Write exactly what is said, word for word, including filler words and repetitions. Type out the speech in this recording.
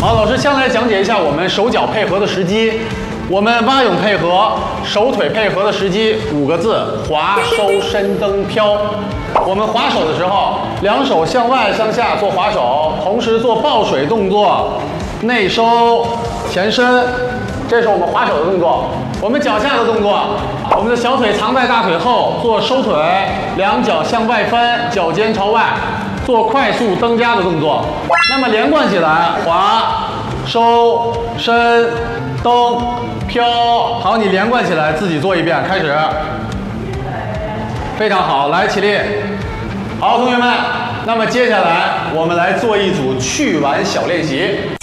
好，老师先来讲解一下我们手脚配合的时机。我们蛙泳配合、手腿配合的时机五个字：划、收、伸、蹬、飘。我们划手的时候，两手向外向下做划手，同时做抱水动作，内收、前伸，这是我们划手的动作。我们脚下的动作，我们的小腿藏在大腿后，做收腿，两脚向外翻，脚尖朝外，做快速蹬夹的动作。那么连贯起来，划、收、伸、蹬、飘。好，你连贯起来，自己做一遍，开始。非常好，来起立。好，同学们，那么接下来我们来做一组趣玩小练习。